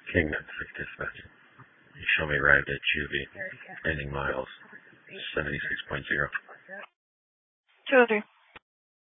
Kingman 6 dispatch. You show me arrived at Juvie, ending miles 76.0. 203.